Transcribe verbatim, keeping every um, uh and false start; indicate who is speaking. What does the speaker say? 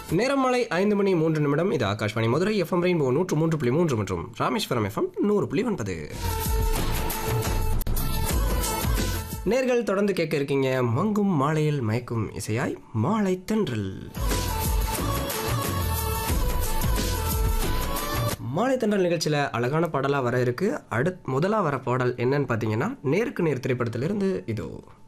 Speaker 1: நேரம் மாலை ஐந்து மணி மூன்று நிமிடம். இது ஆகாஷ்வாணி மதுரை எஃப்எம் ரெயின்போ நூற்று மூன்று புள்ளி மூன்று மற்றும் ராமேஸ்வரம் எஃப்எம் நூறு புள்ளி ஒன்பது. நேர்கள் தொடர்ந்து கேட்க இருக்கீங்க மங்கும் மாலையில் மயக்கும் இசையாய் மாலை தென்றல். மாலை தென்றல் நிகழ்ச்சியில் அழகான பாடலாக வர இருக்கு. அடுத் முதலாக வர பாடல் என்னன்னு பார்த்தீங்கன்னா நேருக்கு நேர் திரைப்படத்திலிருந்து இதோ.